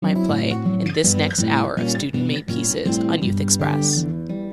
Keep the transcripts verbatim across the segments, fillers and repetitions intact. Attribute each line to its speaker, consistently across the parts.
Speaker 1: might play in this next hour of student-made pieces on Youth Express.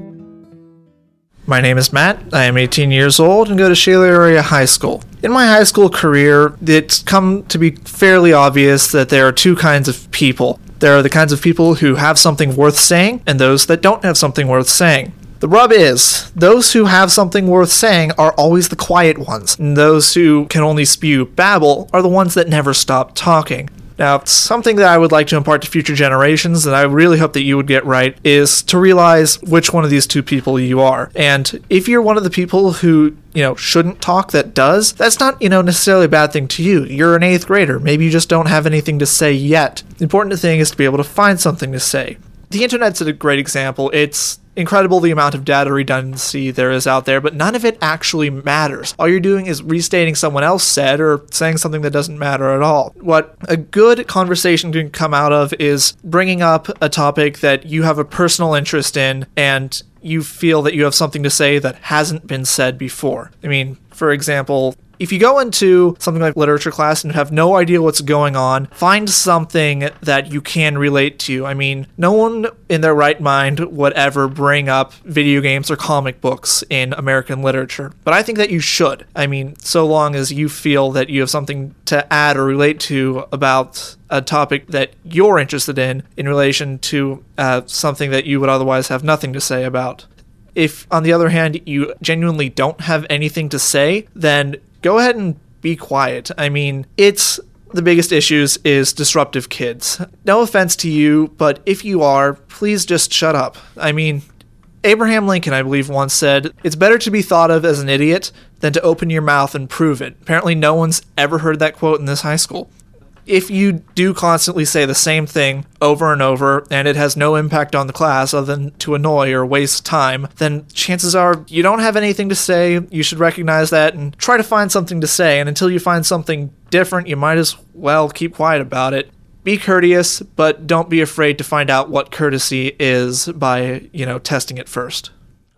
Speaker 2: My name is Matt. I am eighteen years old and go to Shaler Area High School. In my high school career, it's come to be fairly obvious that there are two kinds of people. There are the kinds of people who have something worth saying and those that don't have something worth saying. The rub is, those who have something worth saying are always the quiet ones, and those who can only spew babble are the ones that never stop talking. Now, something that I would like to impart to future generations that I really hope that you would get right is to realize which one of these two people you are. And if you're one of the people who, you know, shouldn't talk that does, that's not, you know, necessarily a bad thing to you. You're an eighth grader. Maybe you just don't have anything to say yet. The important thing is to be able to find something to say. The internet's a great example. It's incredible the amount of data redundancy there is out there, but none of it actually matters. All you're doing is restating someone else said or saying something that doesn't matter at all. What a good conversation can come out of is bringing up a topic that you have a personal interest in and you feel that you have something to say that hasn't been said before. I mean, for example, if you go into something like literature class and have no idea what's going on, find something that you can relate to. I mean, no one in their right mind would ever bring up video games or comic books in American literature. But I think that you should. I mean, so long as you feel that you have something to add or relate to about a topic that you're interested in in relation to uh, something that you would otherwise have nothing to say about. If, on the other hand, you genuinely don't have anything to say, then go ahead and be quiet. I mean, it's the biggest issues is disruptive kids. No offense to you, but if you are, please just shut up. I mean, Abraham Lincoln, I believe, once said, "It's better to be thought of as an idiot than to open your mouth and prove it." Apparently no one's ever heard that quote in this high school. If you do constantly say the same thing over and over and it has no impact on the class other than to annoy or waste time, then chances are you don't have anything to say. You should recognize that and try to find something to say. And until you find something different, you might as well keep quiet about it. Be courteous, but don't be afraid to find out what courtesy is by, you know, testing it first.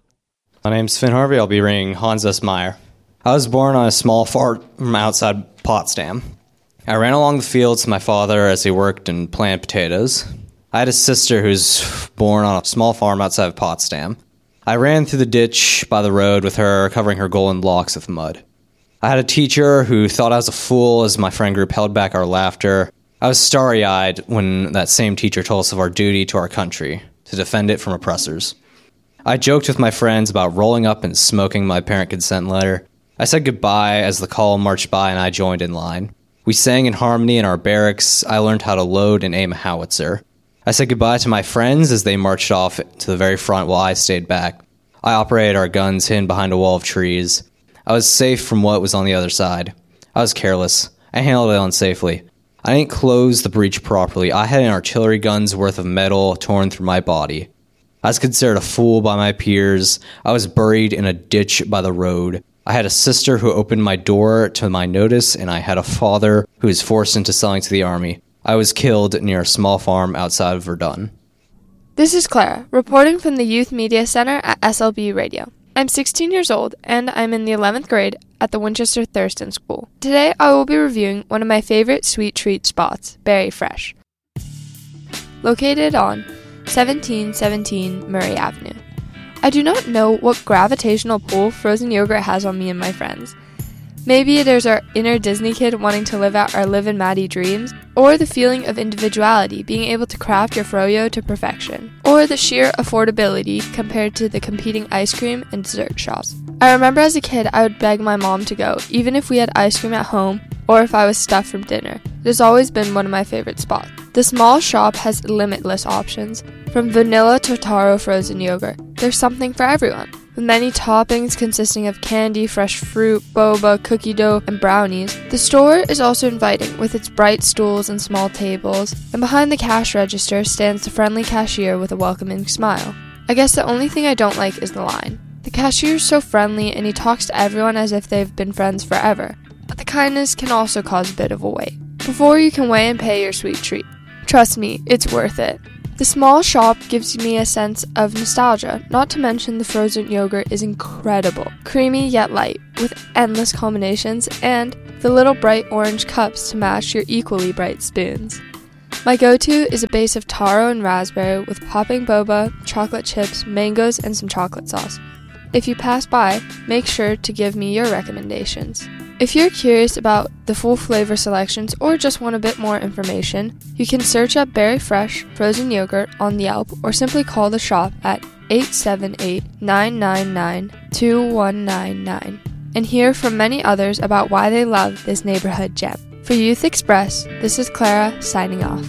Speaker 3: My name's Finn Harvey. I'll be reading Hans S. Meyer. I was born on a small farm outside Potsdam. I ran along the fields with my father as he worked and planted potatoes. I had a sister who was born on a small farm outside of Potsdam. I ran through the ditch by the road with her, covering her golden locks with mud. I had a teacher who thought I was a fool as my friend group held back our laughter. I was starry-eyed when that same teacher told us of our duty to our country, to defend it from oppressors. I joked with my friends about rolling up and smoking my parent consent letter. I said goodbye as the column marched by and I joined in line. We sang in harmony in our barracks. I learned how to load and aim a howitzer. I said goodbye to my friends as they marched off to the very front while I stayed back. I operated our guns hidden behind a wall of trees. I was safe from what was on the other side. I was careless. I handled it unsafely. I didn't close the breach properly. I had an artillery gun's worth of metal torn through my body. I was considered a fool by my peers. I was buried in a ditch by the road. I had a sister who opened my door to my notice, and I had a father who was forced into selling to the army. I was killed near a small farm outside of Verdun.
Speaker 4: This is Clara, reporting from the Youth Media Center at S L B Radio. I'm sixteen years old, and I'm in the eleventh grade at the Winchester Thurston School. Today, I will be reviewing one of my favorite sweet treat spots, Berry Fresh. Located on seventeen seventeen Murray Avenue. I do not know what gravitational pull frozen yogurt has on me and my friends. Maybe there's our inner Disney kid wanting to live out our Liv and Maddie dreams, or the feeling of individuality, being able to craft your froyo to perfection, or the sheer affordability compared to the competing ice cream and dessert shops. I remember as a kid I would beg my mom to go, even if we had ice cream at home or if I was stuffed from dinner. It has always been one of my favorite spots. The small shop has limitless options, from vanilla to taro frozen yogurt. There's something for everyone. With many toppings consisting of candy, fresh fruit, boba, cookie dough, and brownies. The store is also inviting with its bright stools and small tables, and behind the cash register stands the friendly cashier with a welcoming smile. I guess the only thing I don't like is the line. The cashier is so friendly and he talks to everyone as if they've been friends forever, but the kindness can also cause a bit of a wait before you can weigh and pay your sweet treat. Trust me, it's worth it. The small shop gives me a sense of nostalgia, not to mention the frozen yogurt is incredible, creamy yet light, with endless combinations, and the little bright orange cups to match your equally bright spoons. My go-to is a base of taro and raspberry with popping boba, chocolate chips, mangoes, and some chocolate sauce. If you pass by, make sure to give me your recommendations. If you're curious about the full flavor selections or just want a bit more information, you can search up Berry Fresh frozen yogurt on the Yelp or simply call the shop at eight seven eight, nine nine nine, two one nine nine and hear from many others about why they love this neighborhood gem. For Youth Express, this is Clara signing off.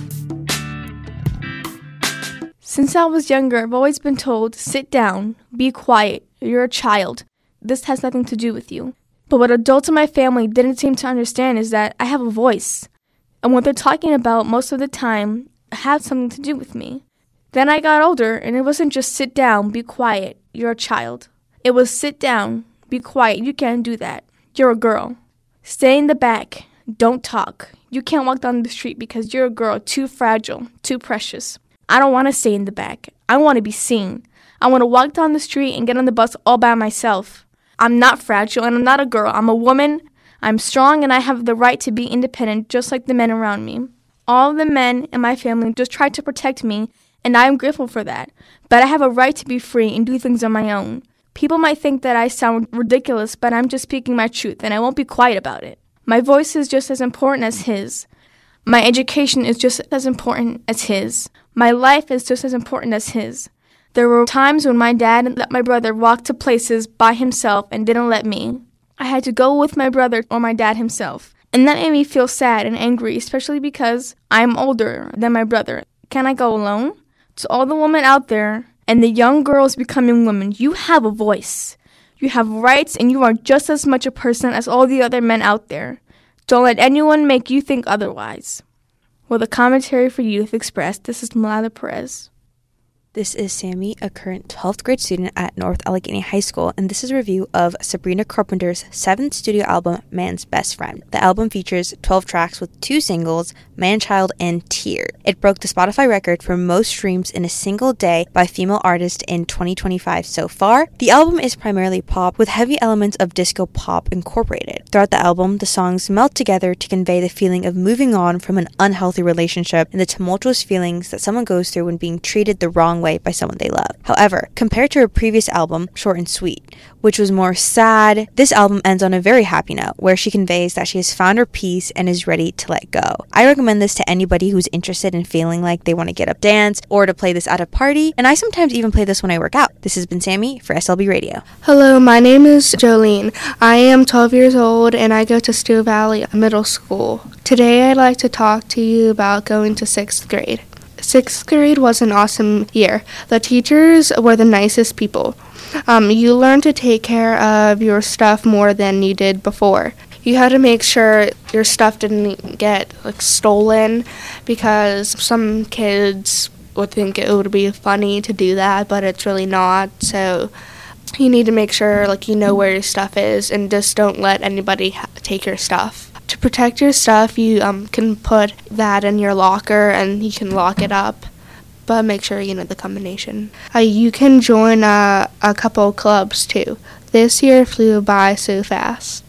Speaker 5: Since I was younger, I've always been told, sit down, be quiet, you're a child. This has nothing to do with you. But what adults in my family didn't seem to understand is that I have a voice. And what they're talking about most of the time had something to do with me. Then I got older, and it wasn't just sit down, be quiet, you're a child. It was sit down, be quiet, you can't do that. You're a girl. Stay in the back, don't talk. You can't walk down the street because you're a girl, too fragile, too precious. I don't want to stay in the back. I want to be seen. I want to walk down the street and get on the bus all by myself. I'm not fragile and I'm not a girl. I'm a woman. I'm strong and I have the right to be independent just like the men around me. All of the men in my family just tried to protect me and I am grateful for that. But I have a right to be free and do things on my own. People might think that I sound ridiculous, but I'm just speaking my truth and I won't be quiet about it. My voice is just as important as his. My education is just as important as his. My life is just as important as his. There were times when my dad let my brother walk to places by himself and didn't let me. I had to go with my brother or my dad himself. And that made me feel sad and angry, especially because I'm older than my brother. Can I go alone? To all the women out there and the young girls becoming women, you have a voice. You have rights and you are just as much a person as all the other men out there. Don't let anyone make you think otherwise. With a commentary for Youth Express, this is Milada Perez.
Speaker 6: This is Sammy, a current twelfth grade student at North Allegheny High School, and this is a review of Sabrina Carpenter's seventh studio album, Man's Best Friend. The album features twelve tracks with two singles, Man-Child and Tear. It broke the Spotify record for most streams in a single day by female artists in twenty twenty-five so far. The album is primarily pop with heavy elements of disco pop incorporated. Throughout the album, the songs melt together to convey the feeling of moving on from an unhealthy relationship and the tumultuous feelings that someone goes through when being treated the wrong way by someone they love. However, compared to her previous album, Short and Sweet, which was more sad, this album ends on a very happy note, where she conveys that she has found her peace and is ready to let go. I recommend this to anybody who's interested in feeling like they want to get up, dance, or to play this at a party, and I sometimes even play this when I work out. This has been Sammy for S L B Radio.
Speaker 7: Hello, my name is Jolene. I am twelve years old and I go to Stew Valley Middle School. Today I'd like to talk to you about going to sixth grade. Sixth grade was an awesome year. The teachers were the nicest people. Um, you learned to take care of your stuff more than you did before. You had to make sure your stuff didn't get like stolen because some kids would think it would be funny to do that, but it's really not. So you need to make sure like you know where your stuff is and just don't let anybody ha- take your stuff. To protect your stuff, you um, can put that in your locker and you can lock it up, but make sure you know the combination. Uh, you can join uh, a couple clubs too. This year flew by so fast.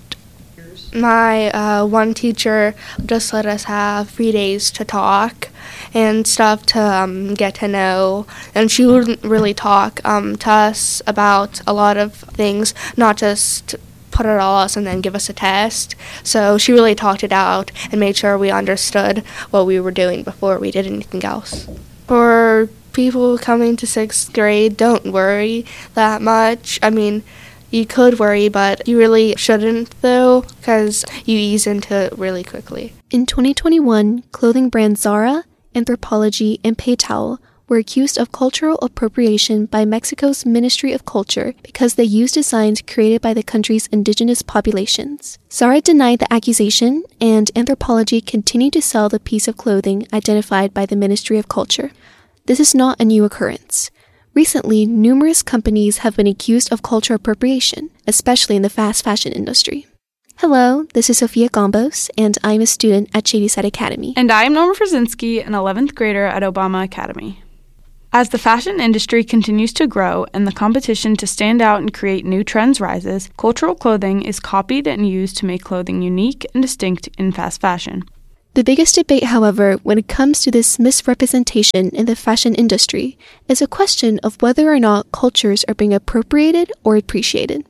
Speaker 7: My uh, one teacher just let us have three days to talk and stuff to um, get to know, and she wouldn't really talk um, to us about a lot of things, not just put it all us and then give us a test. So she really talked it out and made sure we understood what we were doing before we did anything else. For people coming to sixth grade, don't worry that much. I mean, you could worry, but you really shouldn't, though, because you ease into it really quickly.
Speaker 8: In twenty twenty-one, clothing brands Zara, Anthropologie, and PayTowel were accused of cultural appropriation by Mexico's Ministry of Culture because they used designs created by the country's indigenous populations. Zara denied the accusation, and Anthropologie continued to sell the piece of clothing identified by the Ministry of Culture. This is not a new occurrence. Recently, numerous companies have been accused of cultural appropriation, especially in the fast fashion industry. Hello, this is Sophia Gombos, and I'm a student at Shadyside Academy.
Speaker 9: And I'm Norma Frzinski, an eleventh grader at Obama Academy. As the fashion industry continues to grow and the competition to stand out and create new trends rises, cultural clothing is copied and used to make clothing unique and distinct in fast fashion.
Speaker 8: The biggest debate, however, when it comes to this misrepresentation in the fashion industry is a question of whether or not cultures are being appropriated or appreciated.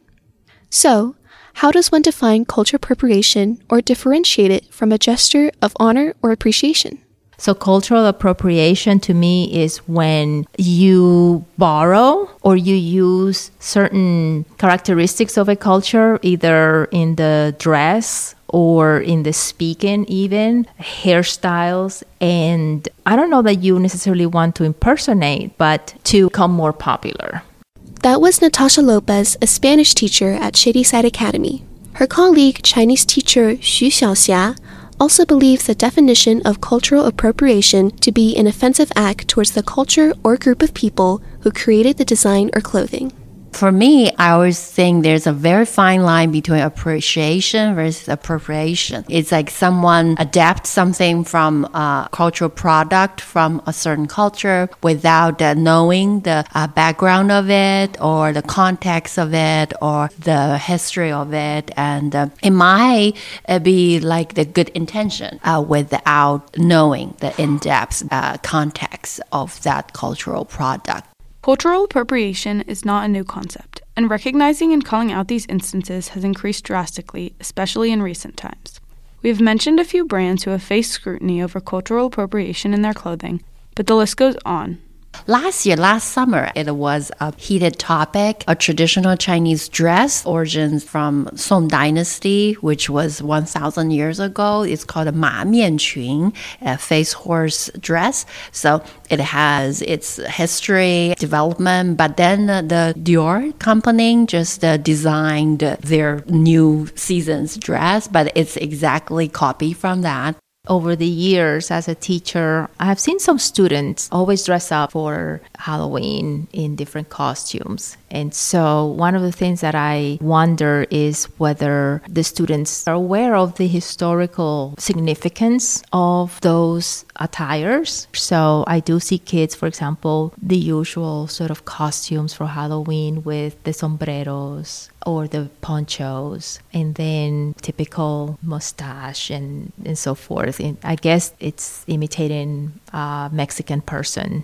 Speaker 8: So, how does one define culture appropriation or differentiate it from a gesture of honor or appreciation?
Speaker 10: So cultural appropriation to me is when you borrow or you use certain characteristics of a culture, either in the dress or in the speaking even, hairstyles. And I don't know that you necessarily want to impersonate, but to become more popular.
Speaker 8: That was Natasha Lopez, a Spanish teacher at Shadyside Academy. Her colleague, Chinese teacher Xu Xiaoxia, also believes the definition of cultural appropriation to be an offensive act towards the culture or group of people who created the design or clothing.
Speaker 11: For me, I always think there's a very fine line between appreciation versus appropriation. It's like someone adapts something from a cultural product from a certain culture without uh, knowing the uh, background of it or the context of it or the history of it. And uh, it might uh, be like the good intention uh, without knowing the in-depth uh, context of that cultural product.
Speaker 9: Cultural appropriation is not a new concept, and recognizing and calling out these instances has increased drastically, especially in recent times. We have mentioned a few brands who have faced scrutiny over cultural appropriation in their clothing, but the list goes on.
Speaker 11: Last year, last summer, it was a heated topic, a traditional Chinese dress, origins from Song Dynasty, which was one thousand years ago. It's called a Ma Mian Qun, a face horse dress. So it has its history, development, but then uh, the Dior company just uh, designed their new season's dress, but it's exactly copy from that.
Speaker 10: Over the years as a teacher, I have seen some students always dress up for Halloween in different costumes. And so one of the things that I wonder is whether the students are aware of the historical significance of those attires. So I do see kids, for example, the usual sort of costumes for Halloween with the sombreros or the ponchos, and then typical mustache and, and so forth. And I guess it's imitating a Mexican person.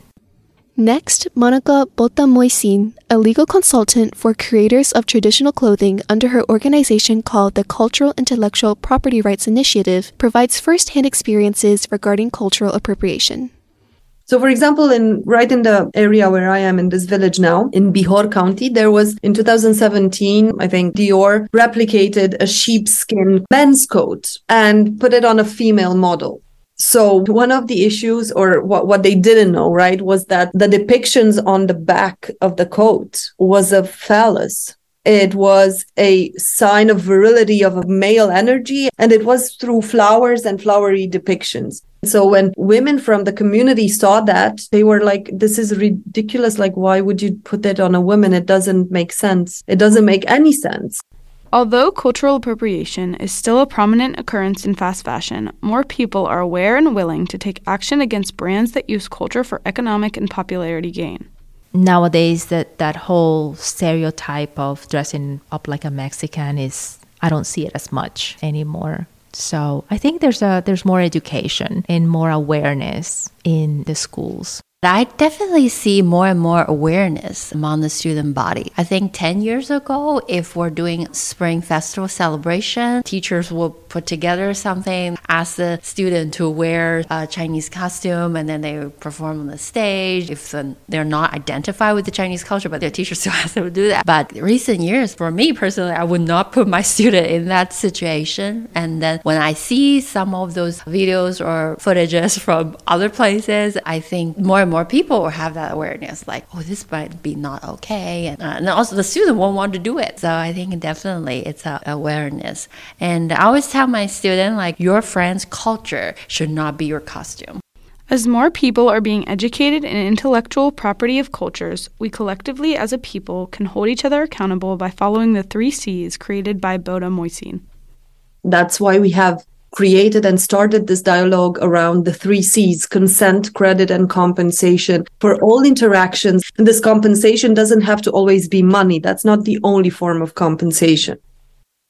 Speaker 8: Next, Monica Bota-Moisin, a legal consultant for creators of traditional clothing under her organization called the Cultural Intellectual Property Rights Initiative, provides first-hand experiences regarding cultural appropriation.
Speaker 12: So, for example, in right in the area where I am in this village now, in Bihor County, there was in two thousand seventeen, I think Dior replicated a sheepskin men's coat and put it on a female model. So one of the issues, or what, what they didn't know, right, was that the depictions on the back of the coat was a phallus. It was a sign of virility, of a male energy, and it was through flowers and flowery depictions. So when women from the community saw that, they were like, this is ridiculous. Like, why would you put that on a woman? It doesn't make sense. It doesn't make any sense.
Speaker 9: Although cultural appropriation is still a prominent occurrence in fast fashion, more people are aware and willing to take action against brands that use culture for economic and popularity gain.
Speaker 10: Nowadays, that, that whole stereotype of dressing up like a Mexican is, I don't see it as much anymore. So I think there's a there's more education and more awareness in the schools.
Speaker 11: I definitely see more and more awareness among the student body. I think ten years ago, if we're doing Spring Festival celebration, teachers will put together something, ask the student to wear a Chinese costume, and then they perform on the stage. If they're not identified with the Chinese culture, but their teacher still has them to do that. But recent years, for me personally, I would not put my student in that situation. And then when I see some of those videos or footages from other places, I think more and more people will have that awareness, like, oh, this might be not okay. And, uh, and also the student won't want to do it. So I think definitely it's a awareness. And I always tell my student, like, your friend's culture should not be your costume.
Speaker 9: As more people are being educated in intellectual property of cultures, we collectively as a people can hold each other accountable by following the three C's created by Bota-Moisin.
Speaker 12: That's why we have created and started this dialogue around the three C's: consent, credit, and compensation for all interactions. And this compensation doesn't have to always be money. That's not the only form of compensation.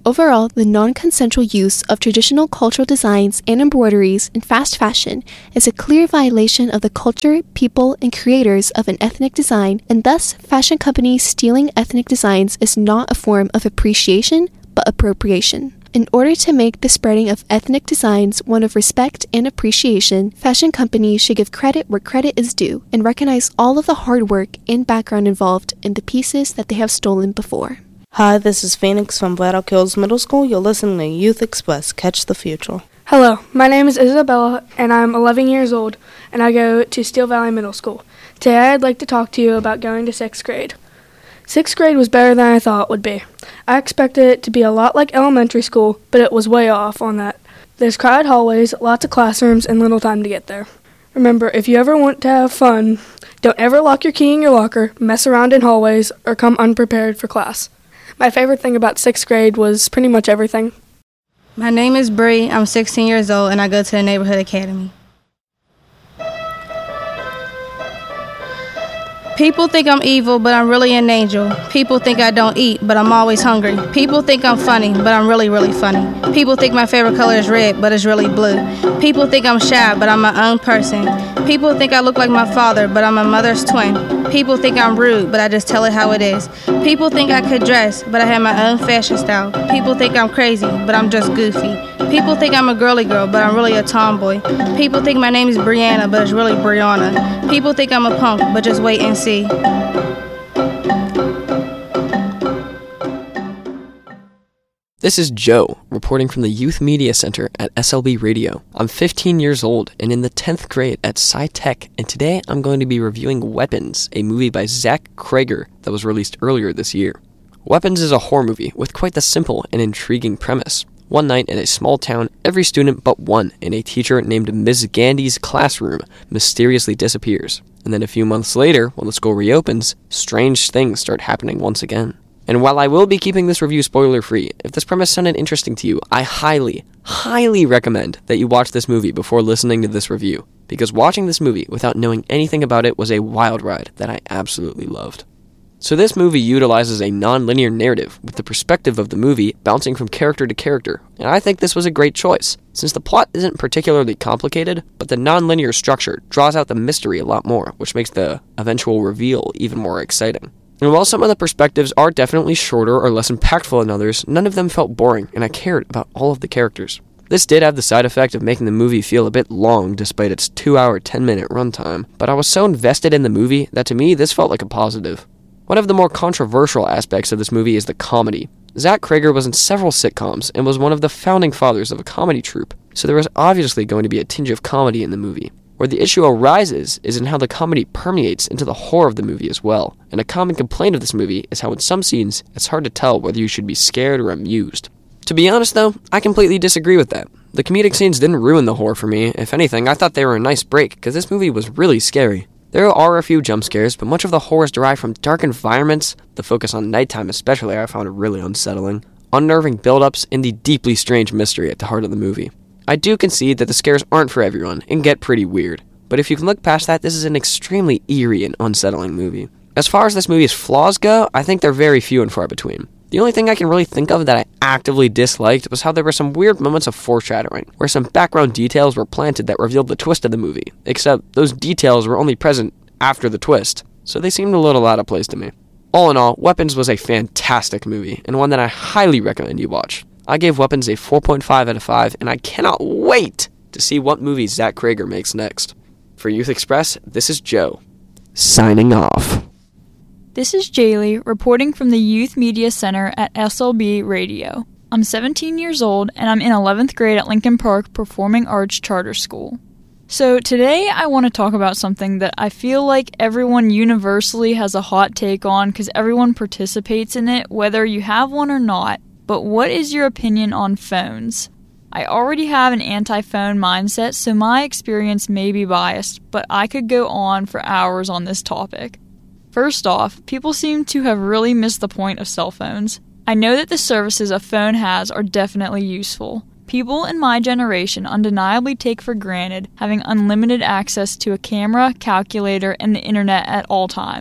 Speaker 8: Overall, the non-consensual use of traditional cultural designs and embroideries in fast fashion is a clear violation of the culture, people, and creators of an ethnic design, and thus fashion companies stealing ethnic designs is not a form of appreciation, but appropriation. In order to make the spreading of ethnic designs one of respect and appreciation, fashion companies should give credit where credit is due and recognize all of the hard work and background involved in the pieces that they have stolen before.
Speaker 13: Hi, this is Phoenix from Vlad O'Kills Middle School. You're listening to Youth Express. Catch the future.
Speaker 14: Hello, my name is Isabella, and I'm eleven years old, and I go to Steel Valley Middle School. Today I'd like to talk to you about going to sixth grade. Sixth grade was better than I thought it would be. I expected it to be a lot like elementary school, but it was way off on that. There's crowded hallways, lots of classrooms, and little time to get there. Remember, if you ever want to have fun, don't ever lock your key in your locker, mess around in hallways, or come unprepared for class. My favorite thing about sixth grade was pretty much everything.
Speaker 15: My name is Bree. I'm sixteen years old, and I go to the Neighborhood Academy. People think I'm evil, but I'm really an angel. People think I don't eat, but I'm always hungry. People think I'm funny, but I'm really, really funny. People think my favorite color is red, but it's really blue. People think I'm shy, but I'm my own person. People think I look like my father, but I'm my mother's twin. People think I'm rude, but I just tell it how it is. People think I could dress, but I have my own fashion style. People think I'm crazy, but I'm just goofy. People think I'm a girly girl, but I'm really a tomboy. People think my name is Brianna, but it's really Brianna. People think I'm a punk, but just wait and see.
Speaker 16: This is Joe, reporting from the Youth Media Center at S L B Radio. I'm fifteen years old and in the tenth grade at SciTech, and today I'm going to be reviewing Weapons, a movie by Zach Cregger that was released earlier this year. Weapons is a horror movie with quite the simple and intriguing premise. One night in a small town, every student but one in a teacher named Miz Gandy's classroom mysteriously disappears. And then a few months later, when the school reopens, strange things start happening once again. And while I will be keeping this review spoiler-free, if this premise sounded interesting to you, I highly, highly recommend that you watch this movie before listening to this review, because watching this movie without knowing anything about it was a wild ride that I absolutely loved. So this movie utilizes a non-linear narrative, with the perspective of the movie bouncing from character to character, and I think this was a great choice, since the plot isn't particularly complicated, but the non-linear structure draws out the mystery a lot more, which makes the eventual reveal even more exciting. And while some of the perspectives are definitely shorter or less impactful than others, none of them felt boring, and I cared about all of the characters. This did have the side effect of making the movie feel a bit long despite its two hour, ten minute runtime, but I was so invested in the movie that to me this felt like a positive. One of the more controversial aspects of this movie is the comedy. Zach Cregger was in several sitcoms and was one of the founding fathers of a comedy troupe, so there was obviously going to be a tinge of comedy in the movie. Where the issue arises is in how the comedy permeates into the horror of the movie as well, and a common complaint of this movie is how in some scenes it's hard to tell whether you should be scared or amused. To be honest though, I completely disagree with that. The comedic scenes didn't ruin the horror for me. If anything, I thought they were a nice break, because this movie was really scary. There are a few jump scares, but much of the horror is derived from dark environments, the focus on nighttime especially I found really unsettling, unnerving build-ups, and the deeply strange mystery at the heart of the movie. I do concede that the scares aren't for everyone, and get pretty weird, but if you can look past that, this is an extremely eerie and unsettling movie. As far as this movie's flaws go, I think they're very few and far between. The only thing I can really think of that I actively disliked was how there were some weird moments of foreshadowing, where some background details were planted that revealed the twist of the movie, except those details were only present after the twist, so they seemed a little out of place to me. All in all, Weapons was a fantastic movie, and one that I highly recommend you watch. I gave Weapons a four point five out of five, and I cannot wait to see what movies Zach Cregger makes next. For Youth Express, this is Joe, signing off.
Speaker 17: This is Jaylee, reporting from the Youth Media Center at S L B Radio. I'm seventeen years old, and I'm in eleventh grade at Lincoln Park Performing Arts Charter School. So today I want to talk about something that I feel like everyone universally has a hot take on because everyone participates in it, whether you have one or not. But what is your opinion on phones? I already have an anti-phone mindset, so my experience may be biased, but I could go on for hours on this topic. First off, people seem to have really missed the point of cell phones. I know that the services a phone has are definitely useful. People in my generation undeniably take for granted having unlimited access to a camera, calculator, and the internet at all times.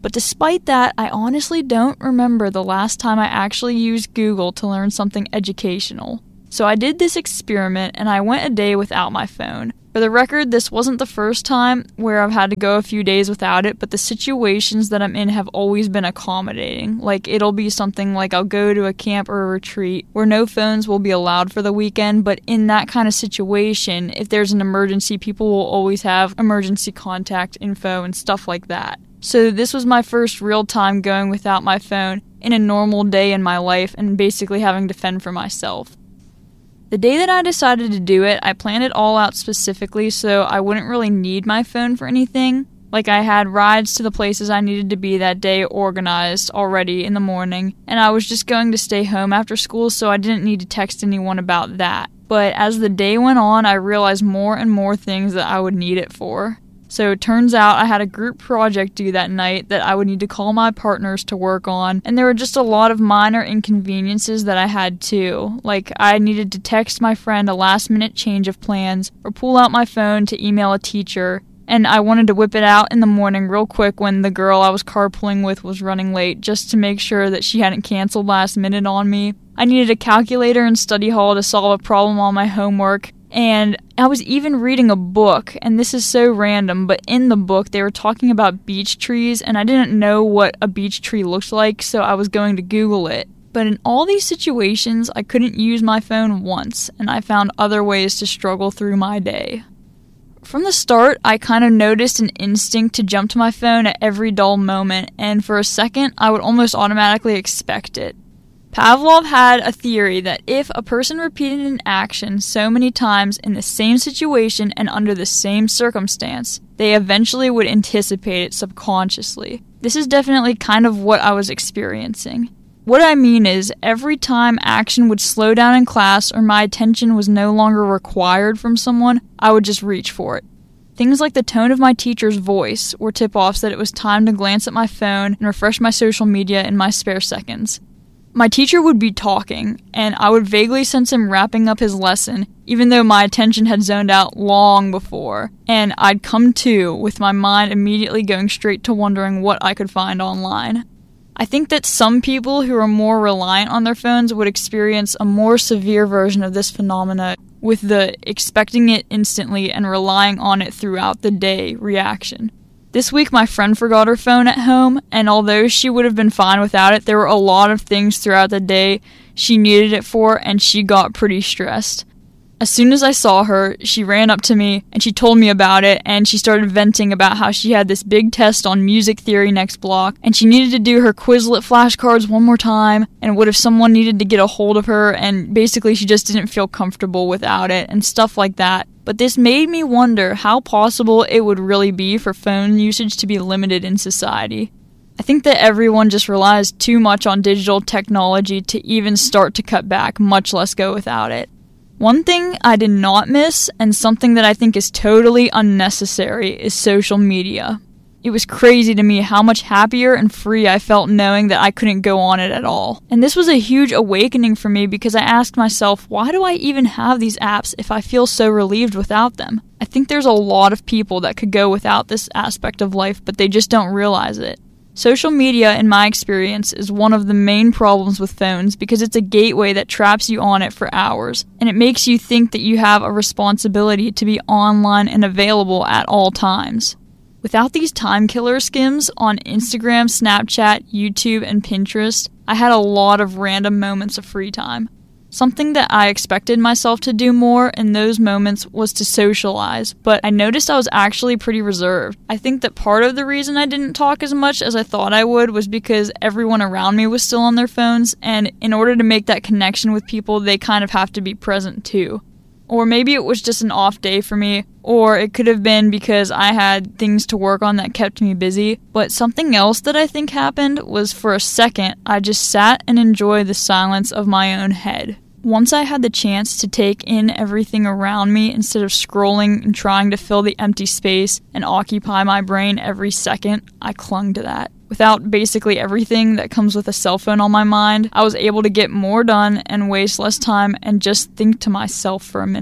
Speaker 17: But despite that, I honestly don't remember the last time I actually used Google to learn something educational. So I did this experiment and I went a day without my phone. For the record, this wasn't the first time where I've had to go a few days without it, but the situations that I'm in have always been accommodating. Like, it'll be something like I'll go to a camp or a retreat where no phones will be allowed for the weekend, but in that kind of situation, if there's an emergency, people will always have emergency contact info and stuff like that. So this was my first real time going without my phone in a normal day in my life and basically having to fend for myself. The day that I decided to do it, I planned it all out specifically so I wouldn't really need my phone for anything. Like, I had rides to the places I needed to be that day organized already in the morning, and I was just going to stay home after school, so I didn't need to text anyone about that. But as the day went on, I realized more and more things that I would need it for. So it turns out I had a group project due that night that I would need to call my partners to work on, and there were just a lot of minor inconveniences that I had too. Like, I needed to text my friend a last minute change of plans, or pull out my phone to email a teacher, and I wanted to whip it out in the morning real quick when the girl I was carpooling with was running late, just to make sure that she hadn't canceled last minute on me. I needed a calculator in study hall to solve a problem on my homework, and I was even reading a book, and this is so random, but in the book they were talking about beech trees, and I didn't know what a beech tree looked like, so I was going to Google it. But in all these situations, I couldn't use my phone once, and I found other ways to struggle through my day. From the start, I kind of noticed an instinct to jump to my phone at every dull moment, and for a second, I would almost automatically expect it. Pavlov had a theory that if a person repeated an action so many times in the same situation and under the same circumstance, they eventually would anticipate it subconsciously. This is definitely kind of what I was experiencing. What I mean is, every time action would slow down in class or my attention was no longer required from someone, I would just reach for it. Things like the tone of my teacher's voice were tip-offs that it was time to glance at my phone and refresh my social media in my spare seconds. My teacher would be talking, and I would vaguely sense him wrapping up his lesson, even though my attention had zoned out long before, and I'd come to with my mind immediately going straight to wondering what I could find online. I think that some people who are more reliant on their phones would experience a more severe version of this phenomena with the expecting it instantly and relying on it throughout the day reaction. This week, my friend forgot her phone at home, and although she would have been fine without it, there were a lot of things throughout the day she needed it for, and she got pretty stressed. As soon as I saw her, she ran up to me, and she told me about it, and she started venting about how she had this big test on music theory next block, and she needed to do her Quizlet flashcards one more time, and what if someone needed to get a hold of her, and basically she just didn't feel comfortable without it, and stuff like that. But this made me wonder how possible it would really be for phone usage to be limited in society. I think that everyone just relies too much on digital technology to even start to cut back, much less go without it. One thing I did not miss, and something that I think is totally unnecessary, is social media. It was crazy to me how much happier and free I felt knowing that I couldn't go on it at all. And this was a huge awakening for me because I asked myself, why do I even have these apps if I feel so relieved without them? I think there's a lot of people that could go without this aspect of life, but they just don't realize it. Social media, in my experience, is one of the main problems with phones because it's a gateway that traps you on it for hours, and it makes you think that you have a responsibility to be online and available at all times. Without these time killer skims on Instagram, Snapchat, YouTube, and Pinterest, I had a lot of random moments of free time. Something that I expected myself to do more in those moments was to socialize, but I noticed I was actually pretty reserved. I think that part of the reason I didn't talk as much as I thought I would was because everyone around me was still on their phones, and in order to make that connection with people, they kind of have to be present too. Or maybe it was just an off day for me, or it could have been because I had things to work on that kept me busy. But something else that I think happened was for a second, I just sat and enjoyed the silence of my own head. Once I had the chance to take in everything around me instead of scrolling and trying to fill the empty space and occupy my brain every second, I clung to that. Without basically everything that comes with a cell phone on my mind, I was able to get more done and waste less time and just think to myself for a minute.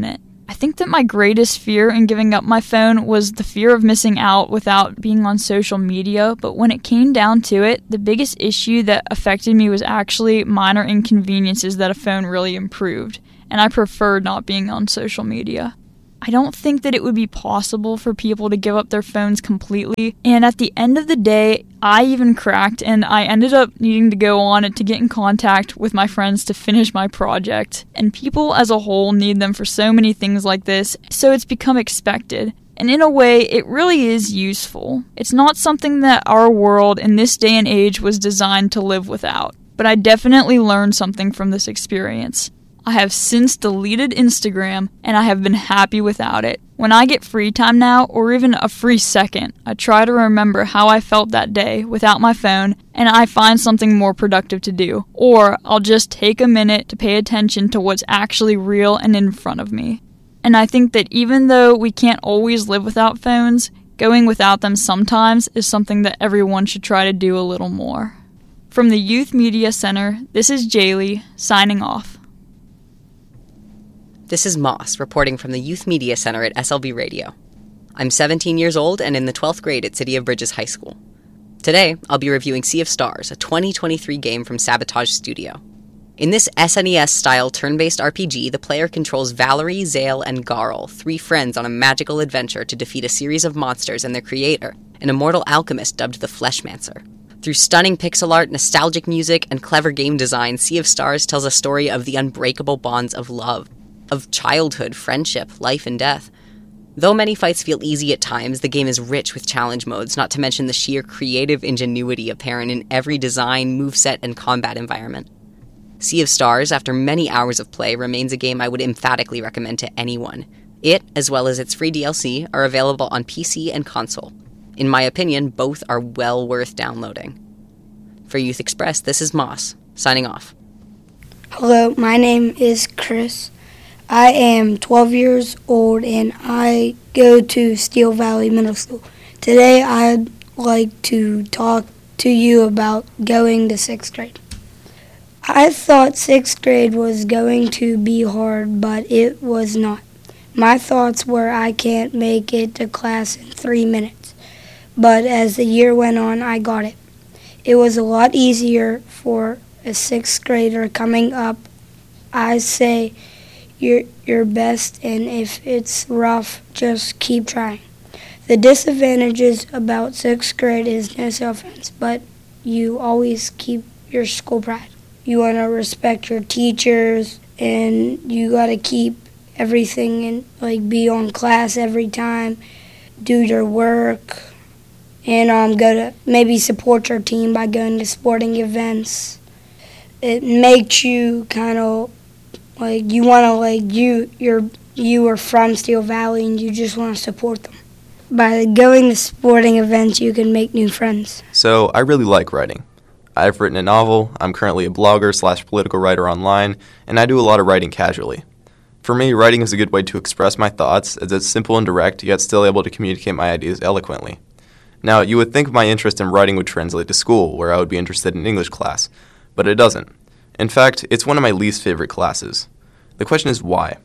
Speaker 17: I think that my greatest fear in giving up my phone was the fear of missing out without being on social media, but when it came down to it, the biggest issue that affected me was actually minor inconveniences that a phone really improved, and I preferred not being on social media. I don't think that it would be possible for people to give up their phones completely, and at the end of the day, I even cracked and I ended up needing to go on it to get in contact with my friends to finish my project. And people as a whole need them for so many things like this, so it's become expected. And in a way, it really is useful. It's not something that our world in this day and age was designed to live without, but I definitely learned something from this experience. I have since deleted Instagram, and I have been happy without it. When I get free time now, or even a free second, I try to remember how I felt that day without my phone, and I find something more productive to do. Or I'll just take a minute to pay attention to what's actually real and in front of me. And I think that even though we can't always live without phones, going without them sometimes is something that everyone should try to do a little more. From the Youth Media Center, this is Jaylee, signing off.
Speaker 18: This is Moss, reporting from the Youth Media Center at S L B Radio. I'm seventeen years old and in the twelfth grade at City of Bridges High School. Today, I'll be reviewing Sea of Stars, a twenty twenty-three game from Sabotage Studio. In this S N E S-style turn-based R P G, the player controls Valerie, Zale, and Garl, three friends on a magical adventure to defeat a series of monsters and their creator, an immortal alchemist dubbed the Fleshmancer. Through stunning pixel art, nostalgic music, and clever game design, Sea of Stars tells a story of the unbreakable bonds of love, of childhood, friendship, life, and death. Though many fights feel easy at times, the game is rich with challenge modes, not to mention the sheer creative ingenuity apparent in every design, moveset, and combat environment. Sea of Stars, after many hours of play, remains a game I would emphatically recommend to anyone. It, as well as its free D L C, are available on P C and console. In my opinion, both are well worth downloading. For Youth Express, this is Moss, signing off.
Speaker 19: Hello, my name is Chris. I am twelve years old and I go to Steel Valley Middle School. Today I'd like to talk to you about going to sixth grade. I thought sixth grade was going to be hard, but it was not. My thoughts were I can't make it to class in three minutes. But as the year went on, I got it. It was a lot easier for a sixth grader coming up. I say Your, your best, and if it's rough, just keep trying. The disadvantages about sixth grade is no self-offense, but you always keep your school pride. You want to respect your teachers, and you got to keep everything and like be on class every time, do your work, and um go to maybe support your team by going to sporting events. It makes you kind of Like, you want to, like, you you're, you are from Steel Valley and you just want to support them. By going to sporting events, you can make new friends.
Speaker 20: So, I really like writing. I've written a novel, I'm currently a blogger slash political writer online, and I do a lot of writing casually. For me, writing is a good way to express my thoughts, as it's simple and direct, yet still able to communicate my ideas eloquently. Now, you would think my interest in writing would translate to school, where I would be interested in English class, but it doesn't. In fact, it's one of my least favorite classes. The question is why?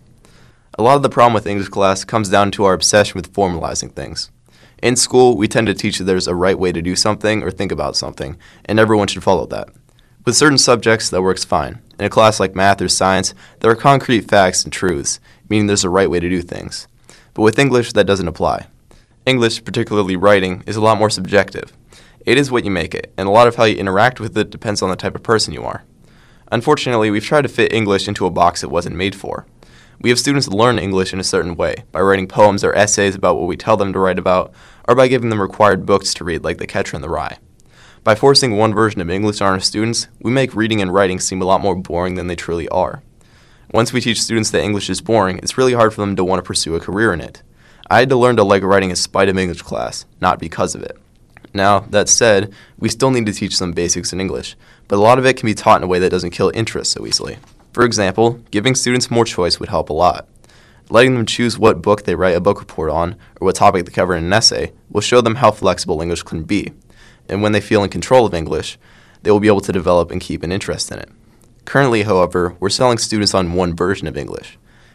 Speaker 20: A lot of the problem with English class comes down to our obsession with formalizing things. In school, we tend to teach that there's a right way to do something or think about something, and everyone should follow that. With certain subjects, that works fine. In a class like math or science, there are concrete facts and truths, meaning there's a right way to do things. But with English, that doesn't apply. English, particularly writing, is a lot more subjective. It is what you make it, and a lot of how you interact with it depends on the type of person you are. Unfortunately, we've tried to fit English into a box it wasn't made for. We have students learn English in a certain way, by writing poems or essays about what we tell them to write about, or by giving them required books to read like The Catcher in the Rye. By forcing one version of English on our students, we make reading and writing seem a lot more boring than they truly are. Once we teach students that English is boring, it's really hard for them to want to pursue a career in it. I had to learn to like writing in spite of English class, not because of it. Now, that said, we still need to teach some basics in English, but a lot of it can be taught in a way that doesn't kill interest so easily. For example, giving students more choice would help a lot. Letting them choose what book they write a book report on, or what topic they cover in an essay, will show them how flexible English can be. And when they feel in control of English, they will be able to develop and keep an interest in it. Currently, however, we're selling students on one version of English.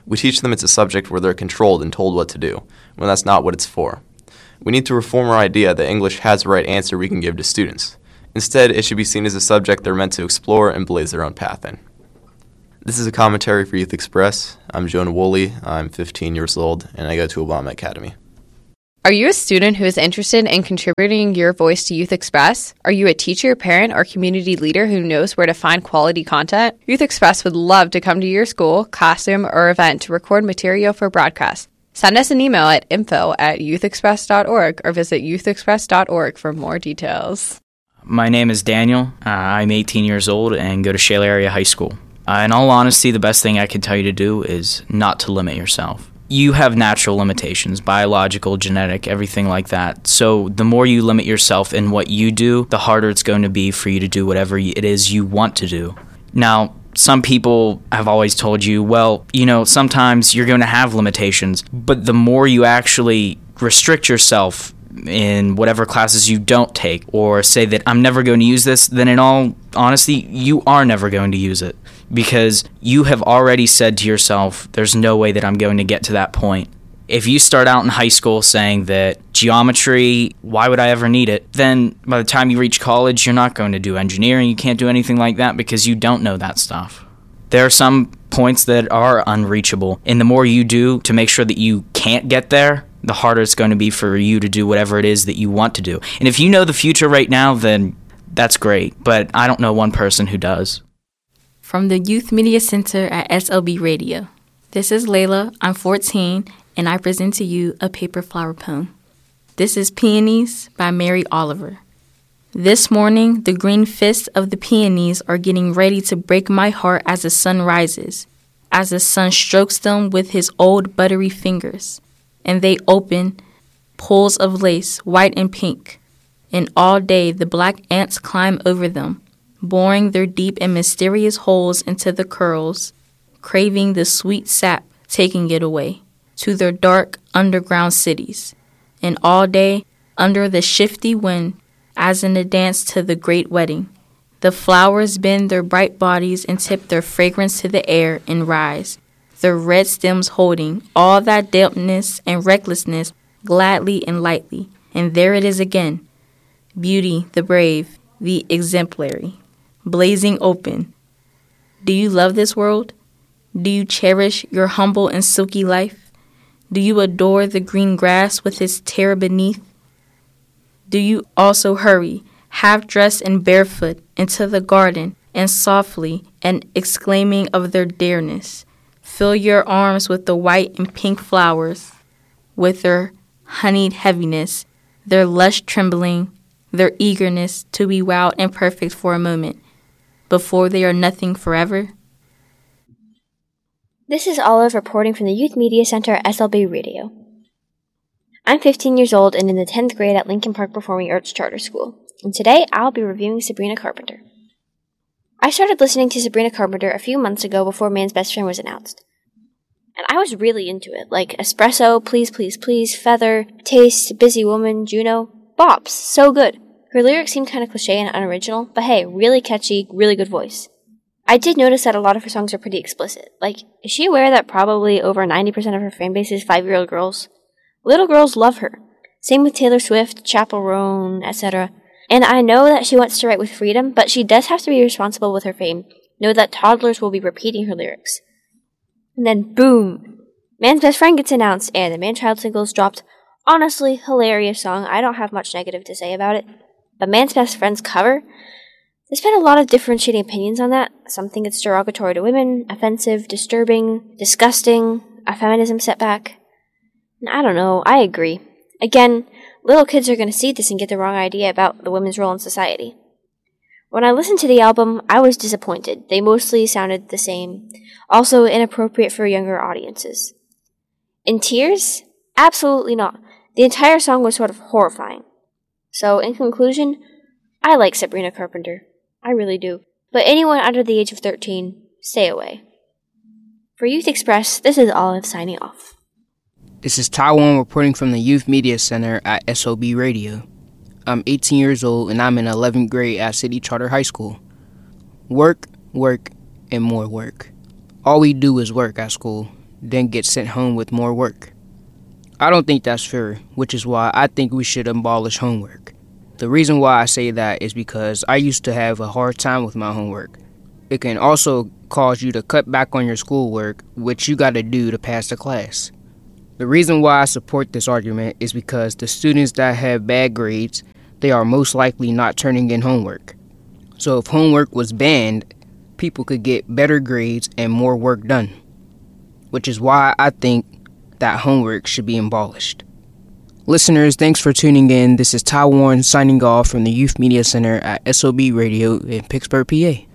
Speaker 20: We teach them it's a subject where they're controlled and told what to do, when that's not what it's for. We need to reform our idea that English has the right answer we can give to students. Instead, it should be seen as a subject they're meant to explore and blaze their own path in. This is a commentary for Youth Express. I'm Jonah Woolley. I'm fifteen years old, and I go to Obama Academy.
Speaker 21: Are you a student who is interested in contributing your voice to Youth Express? Are you a teacher, parent, or community leader who knows where to find quality content? Youth Express would love to come to your school, classroom, or event to record material for broadcast. Send us an email at info at youthexpress dot org or visit youthexpress dot org for more details.
Speaker 22: My name is Daniel. Uh, I'm eighteen years old and go to Shale Area High School. Uh, in all honesty, the best thing I can tell you to do is not to limit yourself. You have natural limitations, biological, genetic, everything like that. So the more you limit yourself in what you do, the harder it's going to be for you to do whatever it is you want to do. Now, some people have always told you, well, you know, sometimes you're going to have limitations, but the more you actually restrict yourself in whatever classes you don't take, or say that I'm never going to use this, then in all honesty, you are never going to use it, because you have already said to yourself, there's no way that I'm going to get to that point. If you start out in high school saying that geometry, why would I ever need it? Then by the time you reach college, you're not going to do engineering. You can't do anything like that because you don't know that stuff. There are some points that are unreachable, and the more you do to make sure that you can't get there, the harder it's going to be for you to do whatever it is that you want to do. And if you know the future right now, then that's great, but I don't know one person who does.
Speaker 23: From the Youth Media Center at S L B Radio, this is Layla. I'm fourteen, and I present to you a paper flower poem. This is Peonies by Mary Oliver. This morning, the green fists of the peonies are getting ready to break my heart as the sun rises, as the sun strokes them with his old buttery fingers, and they open, pools of lace, white and pink, and all day the black ants climb over them, boring their deep and mysterious holes into the curls, craving the sweet sap, taking it away to their dark underground cities. And all day, under the shifty wind, as in a dance to the great wedding, the flowers bend their bright bodies and tip their fragrance to the air and rise, their red stems holding all that dampness and recklessness gladly and lightly. And there it is again, beauty, the brave, the exemplary, blazing open. Do you love this world? Do you cherish your humble and silky life? Do you adore the green grass with its terror beneath? Do you also hurry, half-dressed and barefoot, into the garden, and softly, and exclaiming of their dearness, fill your arms with the white and pink flowers, with their honeyed heaviness, their lush trembling, their eagerness to be wild and perfect for a moment, before they are nothing forever?
Speaker 24: This is Olive reporting from the Youth Media Center at S L B Radio. I'm fifteen years old and in the tenth grade at Lincoln Park Performing Arts Charter School, and today I'll be reviewing Sabrina Carpenter. I started listening to Sabrina Carpenter a few months ago before Man's Best Friend was announced, and I was really into it, like Espresso, Please Please Please, Feather, Taste, Busy Woman, Juno, bops, so good. Her lyrics seemed kind of cliche and unoriginal, but hey, really catchy, really good voice. I did notice that a lot of her songs are pretty explicit. Like, is she aware that probably over ninety percent of her fan base is five-year-old girls? Little girls love her. Same with Taylor Swift, Chappell Roan, et cetera. And I know that she wants to write with freedom, but she does have to be responsible with her fame. Know that toddlers will be repeating her lyrics. And then, boom! Man's Best Friend gets announced, and the Man-Child singles dropped. Honestly, hilarious song. I don't have much negative to say about it. But Man's Best Friend's cover? There's been a lot of differentiating opinions on that. Some think it's derogatory to women, offensive, disturbing, disgusting, a feminism setback. And I don't know, I agree. Again, little kids are going to see this and get the wrong idea about the women's role in society. When I listened to the album, I was disappointed. They mostly sounded the same, also inappropriate for younger audiences. In tears? Absolutely not. The entire song was sort of horrifying. So, in conclusion, I like Sabrina Carpenter. I really do. But anyone under the age of thirteen, stay away. For Youth Express, this is Olive signing off.
Speaker 25: This is Taiwan reporting from the Youth Media Center at S O B Radio. I'm eighteen years old and I'm in eleventh grade at City Charter High School. Work, work, and more work. All we do is work at school. then get sent home with more work. I don't think that's fair, which is why I think we should abolish homework. The reason why I say that is because I used to have a hard time with my homework. It can also cause you to cut back on your schoolwork, which you got to do to pass the class. The reason why I support this argument is because the students that have bad grades, they are most likely not turning in homework. So if homework was banned, people could get better grades and more work done, which is why I think that homework should be abolished. Listeners, thanks for tuning in. This is Taiwan signing off from the Youth Media Center at S O B Radio in Pittsburgh, P A.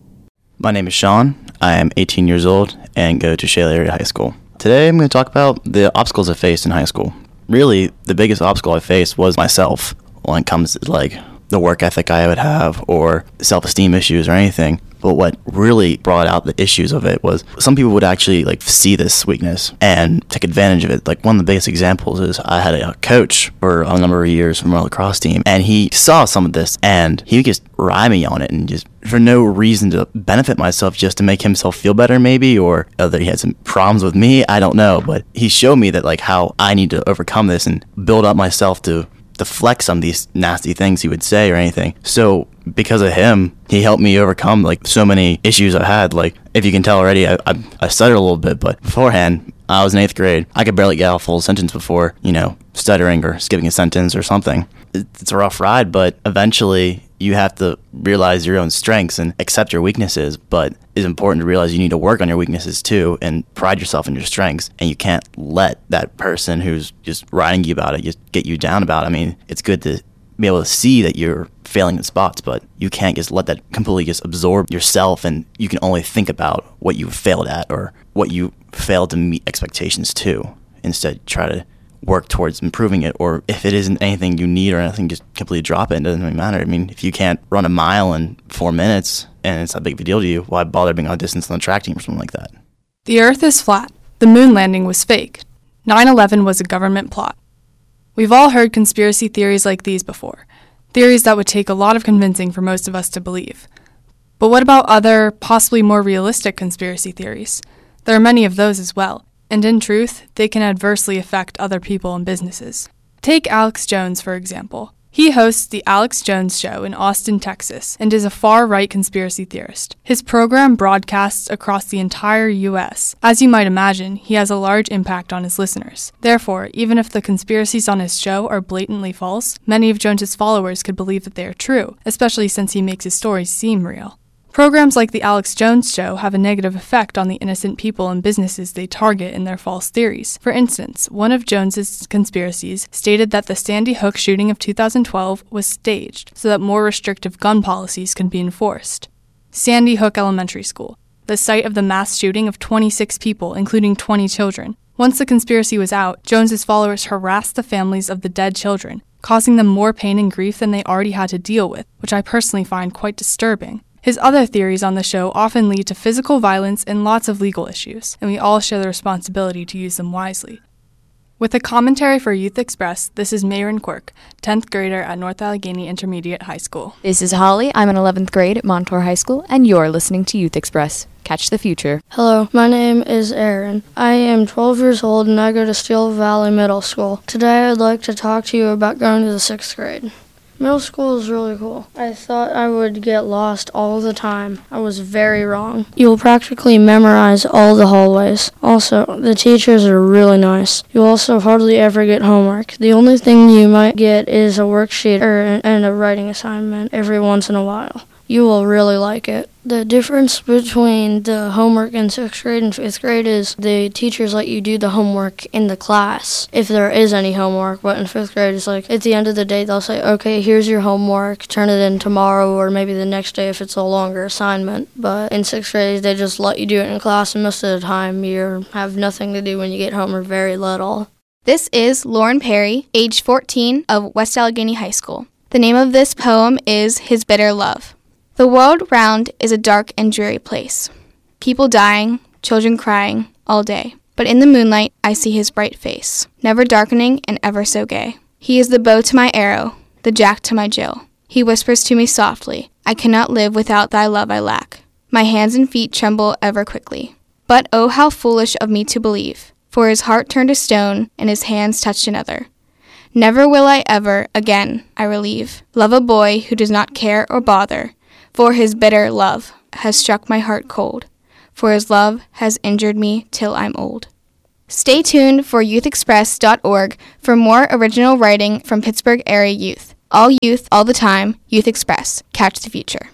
Speaker 1: My name is Sean. I am eighteen years old and go to Shale Area High School. Today I'm going to talk about the obstacles I faced in high school. Really, the biggest obstacle I faced was myself when it comes to like the work ethic I would have or self-esteem issues or anything. But what really brought out the issues of it was some people would actually like see this weakness and take advantage of it. Like one of the biggest examples is I had a coach for a number of years from our lacrosse team, and he saw some of this and he would just ride me on it, and just for no reason to benefit myself, just to make himself feel better maybe, or that he had some problems with me, I don't know. But he showed me that like how I need to overcome this and build up myself to deflect some of these nasty things he would say or anything. So because of him, he helped me overcome like so many issues I had. Like if you can tell already, I, I, I stuttered a little bit, but beforehand, I was in eighth grade. I could barely get out a full sentence before, you know, stuttering or skipping a sentence or something. It's a rough ride, but eventually you have to realize your own strengths and accept your weaknesses. But it's important to realize you need to work on your weaknesses too and pride yourself in your strengths. And you can't let that person who's just riding you about it just get you down about it. I mean, it's good to be able to see that you're failing in spots, but you can't just let that completely just absorb yourself, and you can only think about what you failed at or what you failed to meet expectations to. Instead, try to work towards improving it, or if it isn't anything you need or anything, just completely drop it. It doesn't really matter. I mean, if you can't run a mile in four minutes and it's not a big of a deal to you, why bother being on a distance on the track team or something like that?
Speaker 2: The Earth is flat. The moon landing was fake. nine eleven was a government plot. We've all heard conspiracy theories like these before, theories that would take a lot of convincing for most of us to believe. But what about other, possibly more realistic conspiracy theories? There are many of those as well, and in truth, they can adversely affect other people and businesses. Take Alex Jones, for example. He hosts the Alex Jones Show in Austin, Texas, and is a far-right conspiracy theorist. His program broadcasts across the entire U S. As you might imagine, he has a large impact on his listeners. Therefore, even if the conspiracies on his show are blatantly false, many of Jones's followers could believe that they are true, especially since he makes his stories seem real. Programs like The Alex Jones Show have a negative effect on the innocent people and businesses they target in their false theories. For instance, one of Jones's conspiracies stated that the Sandy Hook shooting of two thousand twelve was staged so that more restrictive gun policies can be enforced. Sandy Hook Elementary School, the site of the mass shooting of twenty-six people, including twenty children. Once the conspiracy was out, Jones's followers harassed the families of the dead children, causing them more pain and grief than they already had to deal with, which I personally find quite disturbing. His other theories on the show often lead to physical violence and lots of legal issues, and we all share the responsibility to use them wisely. With a commentary for Youth Express, this is Mayron Quirk, tenth grader at North Allegheny Intermediate High School.
Speaker 3: This is Holly. I'm in eleventh grade at Montour High School, and you're listening to Youth Express. Catch the future.
Speaker 4: Hello, my name is Aaron. I am twelve years old and I go to Steel Valley Middle School. Today I'd like to talk to you about going to the sixth grade. Middle school is really cool. I thought I would get lost all the time. I was very wrong. You'll practically memorize all the hallways. Also, the teachers are really nice. You'll also hardly ever get homework. The only thing you might get is a worksheet or, and a writing assignment every once in a while. You will really like it. The difference between the homework in sixth grade and fifth grade is the teachers let you do the homework in the class, if there is any homework, but in fifth grade it's like, at the end of the day they'll say, okay, here's your homework, turn it in tomorrow or maybe the next day if it's a longer assignment. But in sixth grade they just let you do it in class, and most of the time you have nothing to do when you get home or very little.
Speaker 5: This is Lauren Perry, age fourteen, of West Allegheny High School. The name of this poem is His Bitter Love. The world round is a dark and dreary place. People dying, children crying, all day. But in the moonlight I see his bright face, never darkening and ever so gay. He is the bow to my arrow, the jack to my Jill. He whispers to me softly, I cannot live without thy love I lack. My hands and feet tremble ever quickly. But oh, how foolish of me to believe, for his heart turned to stone, and his hands touched another. Never will I ever, again, I relieve, love a boy who does not care or bother, for his bitter love has struck my heart cold, for his love has injured me till I'm old. Stay tuned for youth express dot org for more original writing from Pittsburgh area youth. All youth, all the time, Youth Express. Catch the future.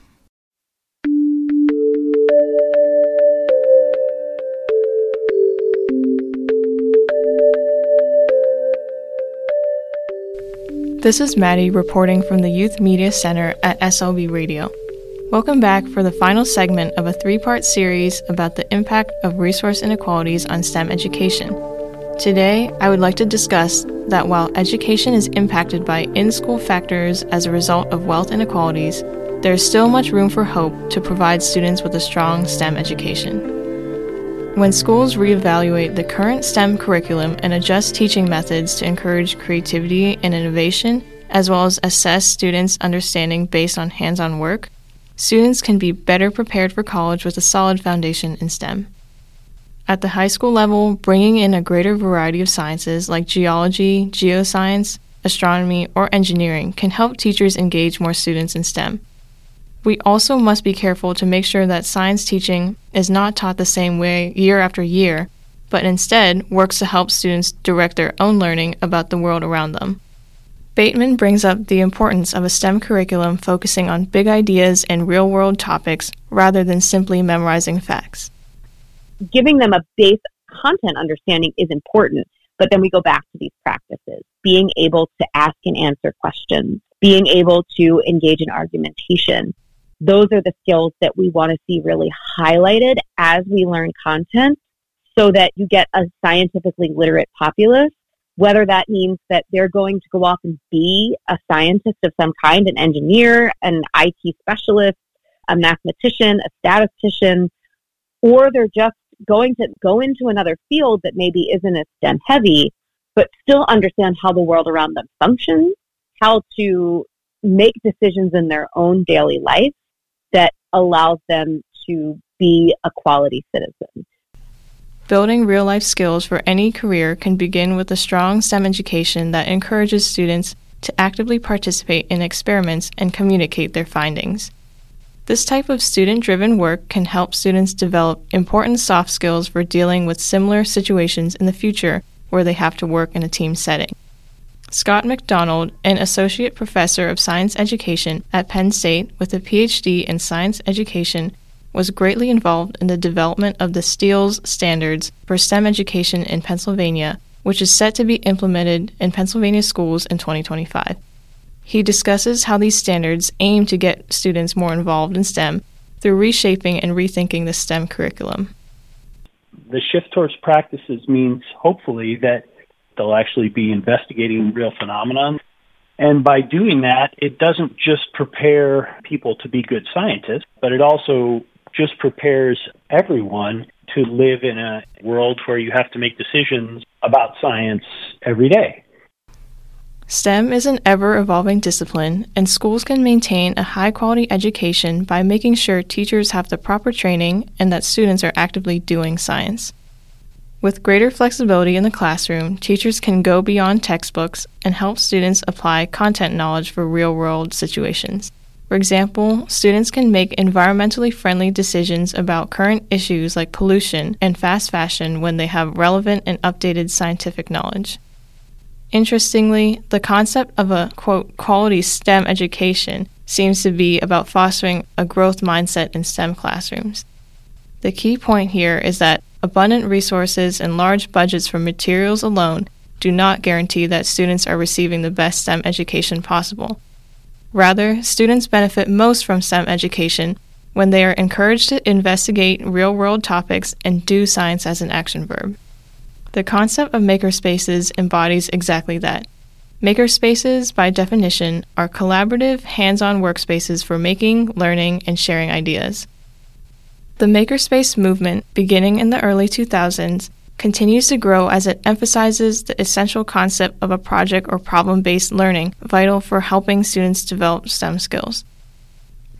Speaker 6: This is Maddie reporting from the Youth Media Center at S L B Radio. Welcome back for the final segment of a three-part series about the impact of resource inequalities on STEM education. Today, I would like to discuss that while education is impacted by in-school factors as a result of wealth inequalities, there is still much room for hope to provide students with a strong STEM education. When schools reevaluate the current STEM curriculum and adjust teaching methods to encourage creativity and innovation, as well as assess students' understanding based on hands-on work, students can be better prepared for college with a solid foundation in STEM. At the high school level, bringing in a greater variety of sciences like geology, geoscience, astronomy, or engineering can help teachers engage more students in STEM. We also must be careful to make sure that science teaching is not taught the same way year after year, but instead works to help students direct their own learning about the world around them. Bateman brings up the importance of a STEM curriculum focusing on big ideas and real-world topics rather than simply memorizing facts.
Speaker 7: Giving them a base content understanding is important, but then we go back to these practices. Being able to ask and answer questions, being able to engage in argumentation. Those are the skills that we want to see really highlighted as we learn content so that you get a scientifically literate populace, whether that means that they're going to go off and be a scientist of some kind, an engineer, an I T specialist, a mathematician, a statistician, or they're just going to go into another field that maybe isn't as STEM heavy, but still understand how the world around them functions, how to make decisions in their own daily life that allows them to be a quality citizen.
Speaker 6: Building real-life skills for any career can begin with a strong STEM education that encourages students to actively participate in experiments and communicate their findings. This type of student-driven work can help students develop important soft skills for dealing with similar situations in the future where they have to work in a team setting. Scott McDonald, an associate professor of science education at Penn State with a P H D in science education, was greatly involved in the development of the STEELS standards for STEM education in Pennsylvania, which is set to be implemented in Pennsylvania schools in twenty twenty-five. He discusses how these standards aim to get students more involved in STEM through reshaping and rethinking the STEM curriculum.
Speaker 9: The shift towards practices means, hopefully, that they'll actually be investigating real phenomena. And by doing that, it doesn't just prepare people to be good scientists, but it also just prepares everyone to live in a world where you have to make decisions about science every day.
Speaker 6: STEM is an ever-evolving discipline, and schools can maintain a high-quality education by making sure teachers have the proper training and that students are actively doing science. With greater flexibility in the classroom, teachers can go beyond textbooks and help students apply content knowledge for real-world situations. For example, students can make environmentally friendly decisions about current issues like pollution and fast fashion when they have relevant and updated scientific knowledge. Interestingly, the concept of a, quote, quality STEM education seems to be about fostering a growth mindset in STEM classrooms. The key point here is that abundant resources and large budgets for materials alone do not guarantee that students are receiving the best STEM education possible. Rather, students benefit most from STEM education when they are encouraged to investigate real-world topics and do science as an action verb. The concept of makerspaces embodies exactly that. Makerspaces, by definition, are collaborative, hands-on workspaces for making, learning, and sharing ideas. The makerspace movement, beginning in the early two thousands, continues to grow as it emphasizes the essential concept of a project or problem-based learning vital for helping students develop STEM skills.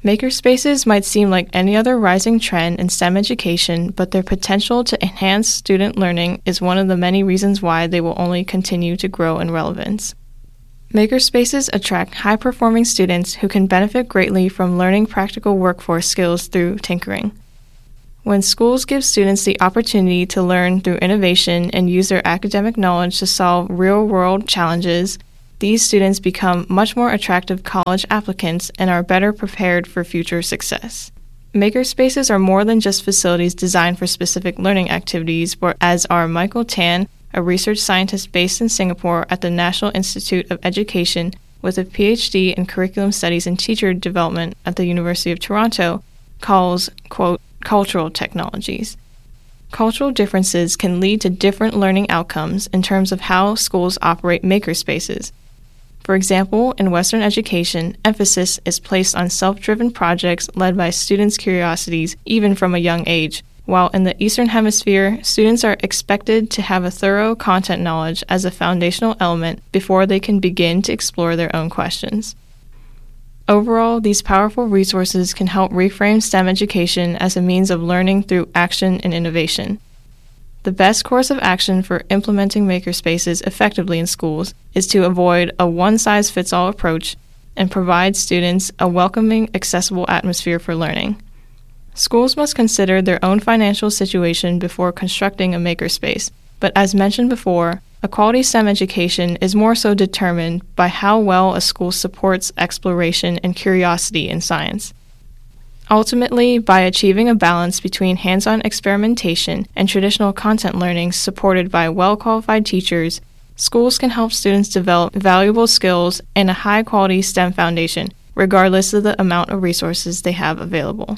Speaker 6: Makerspaces might seem like any other rising trend in STEM education, but their potential to enhance student learning is one of the many reasons why they will only continue to grow in relevance. Makerspaces attract high-performing students who can benefit greatly from learning practical workforce skills through tinkering. When schools give students the opportunity to learn through innovation and use their academic knowledge to solve real-world challenges, these students become much more attractive college applicants and are better prepared for future success. Makerspaces are more than just facilities designed for specific learning activities, but as are Michael Tan, a research scientist based in Singapore at the National Institute of Education with a P H D in Curriculum Studies and Teacher Development at the University of Toronto, calls, quote, cultural technologies. Cultural differences can lead to different learning outcomes in terms of how schools operate makerspaces. For example, in Western education, emphasis is placed on self-driven projects led by students' curiosities even from a young age, while in the Eastern Hemisphere, students are expected to have a thorough content knowledge as a foundational element before they can begin to explore their own questions. Overall, these powerful resources can help reframe STEM education as a means of learning through action and innovation. The best course of action for implementing makerspaces effectively in schools is to avoid a one-size-fits-all approach and provide students a welcoming, accessible atmosphere for learning. Schools must consider their own financial situation before constructing a makerspace, but as mentioned before, a quality STEM education is more so determined by how well a school supports exploration and curiosity in science. Ultimately, by achieving a balance between hands-on experimentation and traditional content learning supported by well-qualified teachers, schools can help students develop valuable skills and a high-quality STEM foundation, regardless of the amount of resources they have available.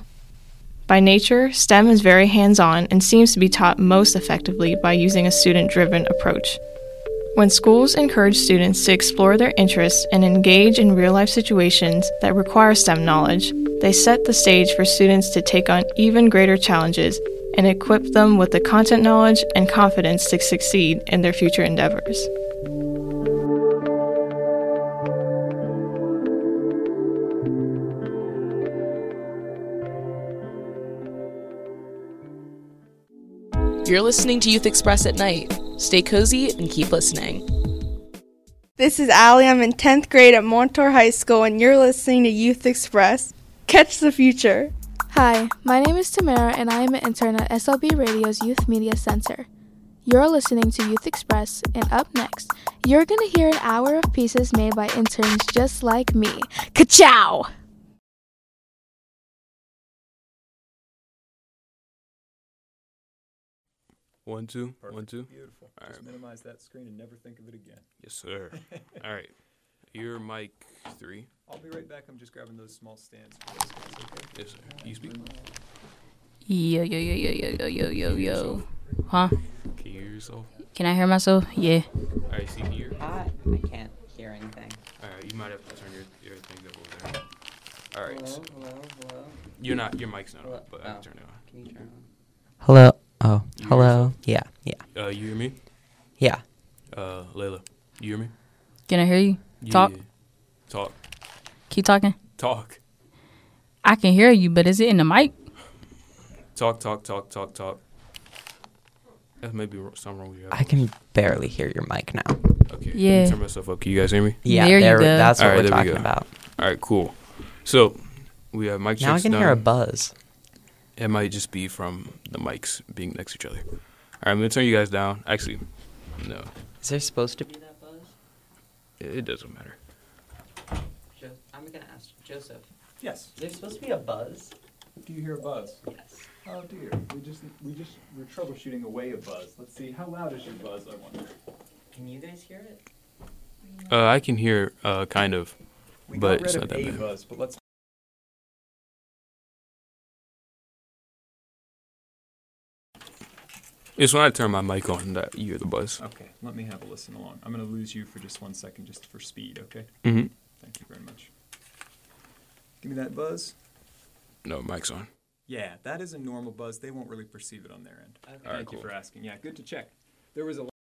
Speaker 6: By nature, STEM is very hands-on and seems to be taught most effectively by using a student-driven approach. When schools encourage students to explore their interests and engage in real-life situations that require STEM knowledge, they set the stage for students to take on even greater challenges and equip them with the content knowledge and confidence to succeed in their future endeavors.
Speaker 8: You're listening to Youth Express at night. Stay cozy and keep listening.
Speaker 10: This is Allie. I'm in tenth grade at Montour High School, and you're listening to Youth Express. Catch the future.
Speaker 11: Hi, my name is Tamara, and I am an intern at S L B Radio's Youth Media Center. You're listening to Youth Express, and up next, you're going to hear an hour of pieces made by interns just like me. Ka-chow!
Speaker 12: One, two, Perfect. one, two.
Speaker 13: Beautiful.
Speaker 12: All
Speaker 13: Just
Speaker 12: right.
Speaker 13: minimize that screen and never think of it again.
Speaker 12: Yes, sir. All right. You're mic three.
Speaker 13: I'll be right back. I'm just grabbing those small stands. Okay?
Speaker 12: Yes, sir. Can you speak?
Speaker 23: Yo, yo, yo, yo, yo, yo, yo, yo, yo. Huh?
Speaker 12: Can you hear yourself?
Speaker 23: Can I hear myself? Yeah.
Speaker 12: All right, see here.
Speaker 18: I, I can't hear anything.
Speaker 12: All right, you might have to turn your, your things up over there. All right.
Speaker 18: Hello,
Speaker 12: so
Speaker 18: hello, hello.
Speaker 12: You're not, your mic's not
Speaker 18: Hello?
Speaker 12: on, but I
Speaker 18: Oh.
Speaker 12: can turn it on.
Speaker 18: Can you turn it on?
Speaker 26: Hello. Oh,
Speaker 12: You hear
Speaker 26: hello.
Speaker 12: yourself?
Speaker 26: Yeah, yeah.
Speaker 12: Uh, you hear me?
Speaker 26: Yeah.
Speaker 12: Uh, Layla, you hear me?
Speaker 23: Can I hear you?
Speaker 12: Yeah.
Speaker 23: Talk.
Speaker 12: Talk.
Speaker 23: Keep talking.
Speaker 12: Talk.
Speaker 23: I can hear you, but is it in the mic?
Speaker 12: Talk, talk, talk, talk, talk. That may be something wrong with your
Speaker 26: I can barely hear your mic now.
Speaker 12: Okay.
Speaker 23: Yeah.
Speaker 12: Let me turn myself up. Can you guys hear me?
Speaker 26: Yeah,
Speaker 23: There you
Speaker 26: there,
Speaker 23: go.
Speaker 26: that's what
Speaker 12: All right,
Speaker 26: we're
Speaker 12: there we
Speaker 26: talking
Speaker 12: go.
Speaker 26: about.
Speaker 12: All right, cool. So, we have mic checks
Speaker 26: Now I can
Speaker 12: done.
Speaker 26: hear a buzz.
Speaker 12: It might just be from the mics being next to each other. All right, I'm going to turn you guys down. Actually, no.
Speaker 26: Is there supposed to be?
Speaker 18: that buzz?
Speaker 12: It, it doesn't matter.
Speaker 18: Jo- I'm going to ask Joseph.
Speaker 13: Yes.
Speaker 18: There's supposed to be a buzz?
Speaker 13: Do you hear a buzz?
Speaker 18: Yes.
Speaker 13: Oh dear. We just we just we're troubleshooting away a buzz. Let's see. How loud is your buzz? I wonder.
Speaker 18: Can you guys hear it?
Speaker 12: Uh, I can hear uh, kind of,
Speaker 13: We
Speaker 12: but
Speaker 13: got
Speaker 12: it's
Speaker 13: rid
Speaker 12: not
Speaker 13: of
Speaker 12: that
Speaker 13: a
Speaker 12: bad.
Speaker 13: buzz, but let's.
Speaker 12: It's when I turn my mic on that you hear the buzz.
Speaker 13: Okay. Let me have a listen along. I'm going to lose you for just one second, just for speed. Okay.
Speaker 12: Mm-hmm.
Speaker 13: Thank you very much. Give me that buzz.
Speaker 12: No, mic's on.
Speaker 13: Yeah, that is a normal buzz. They won't really perceive it on their end.
Speaker 18: Okay.
Speaker 13: Thank
Speaker 12: All right,
Speaker 13: you
Speaker 12: cool.
Speaker 13: for asking. Yeah, good to check. There was a